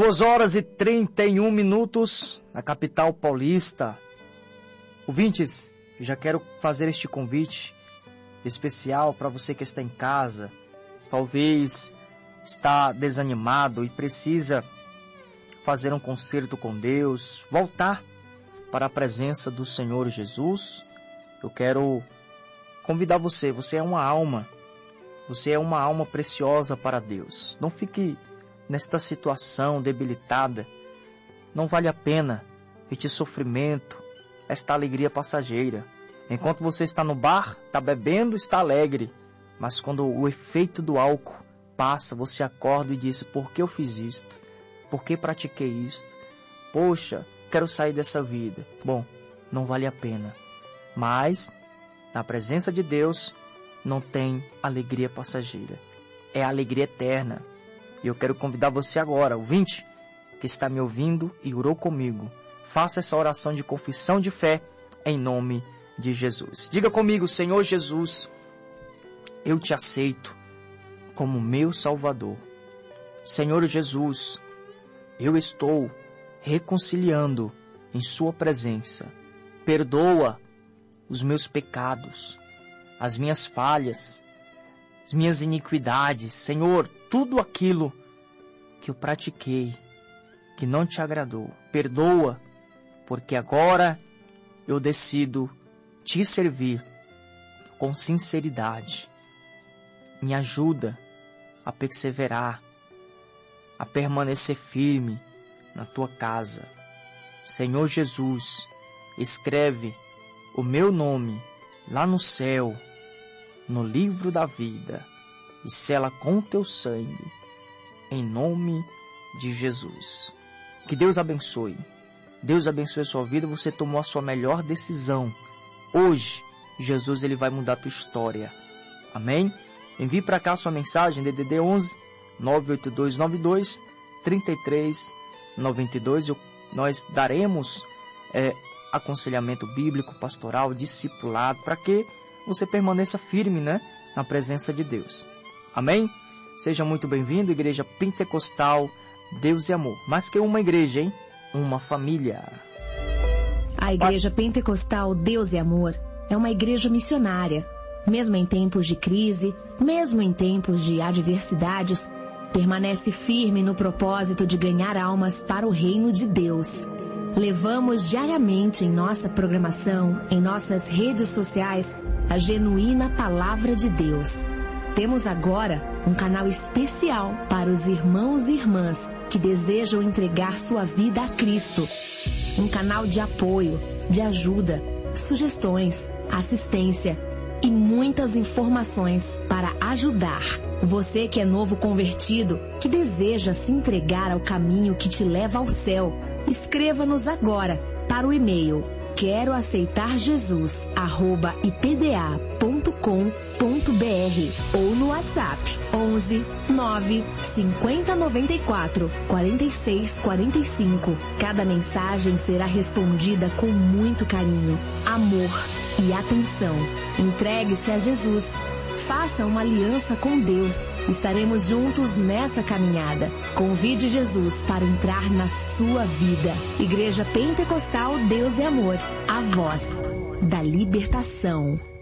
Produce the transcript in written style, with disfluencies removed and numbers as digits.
2h31 na capital paulista. Ouvintes, já quero fazer este convite especial para você que está em casa, talvez está desanimado e precisa fazer um concerto com Deus, voltar para a presença do Senhor Jesus. Eu quero convidar você é uma alma preciosa para Deus. Não fique nesta situação debilitada. Não vale a pena este sofrimento, esta alegria passageira. Enquanto você está no bar, está bebendo, está alegre. Mas quando o efeito do álcool passa, você acorda e diz: por que eu fiz isto? Por que pratiquei isto? Poxa, quero sair dessa vida. Bom, não vale a pena. Mas, na presença de Deus, não tem alegria passageira. É alegria eterna. E eu quero convidar você agora, ouvinte, que está me ouvindo e orou comigo. Faça essa oração de confissão de fé em nome de Jesus. Diga comigo: Senhor Jesus, eu te aceito como meu Salvador. Senhor Jesus, eu estou reconciliando em sua presença. Perdoa os meus pecados, as minhas falhas, as minhas iniquidades. Senhor, tudo aquilo que eu pratiquei, que não te agradou, perdoa, porque agora eu decido te servir com sinceridade. Me ajuda a perseverar, a permanecer firme na tua casa. Senhor Jesus, escreve o meu nome lá no céu, no livro da vida, e sela com teu sangue, em nome de Jesus. Que Deus abençoe. Deus abençoe a sua vida. Você tomou a sua melhor decisão. Hoje, Jesus ele vai mudar a tua história. Amém? Envie para cá a sua mensagem, DDD 11 98292 3392. Nós daremos aconselhamento bíblico, pastoral, discipulado, para que você permaneça firme, na presença de Deus. Amém? Seja muito bem-vindo, Igreja Pentecostal Deus e Amor. Mais que uma igreja, hein? Uma família. A Igreja Pentecostal Deus e Amor é uma igreja missionária. Mesmo em tempos de crise, mesmo em tempos de adversidades, permanece firme no propósito de ganhar almas para o reino de Deus. Levamos diariamente em nossa programação, em nossas redes sociais, a genuína Palavra de Deus. Temos agora um canal especial para os irmãos e irmãs que desejam entregar sua vida a Cristo. Um canal de apoio, de ajuda, sugestões, assistência e muitas informações para ajudar. Você que é novo convertido, que deseja se entregar ao caminho que te leva ao céu, escreva-nos agora para o e-mail queroaceitarjesus@ipda.com.br ou no WhatsApp 11 9 50 94 46 45. Cada mensagem será respondida com muito carinho, amor e atenção. Entregue-se a Jesus. Faça uma aliança com Deus. Estaremos juntos nessa caminhada. Convide Jesus para entrar na sua vida. Igreja Pentecostal Deus e Amor, a voz da libertação.